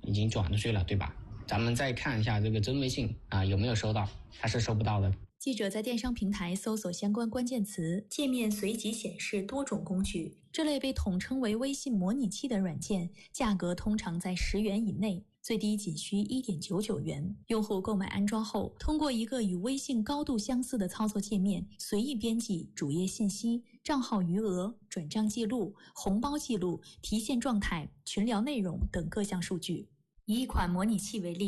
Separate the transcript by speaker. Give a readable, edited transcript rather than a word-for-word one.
Speaker 1: 已经转出去了，对吧？咱们再看一下这个真微信有没有收到，它是收不到的。
Speaker 2: 记者在电商平台搜索相关关键词，界面随即显示多种工具。这类被统称为微信模拟器的软件，价格通常在10元以内，最低仅需 1.99 元。用户购买安装后，通过一个与微信高度相似的操作界面，随意编辑主页信息、账号余额、转账记录、红包记录、提现状态、群聊内容等各项数据。以一款模拟器为例，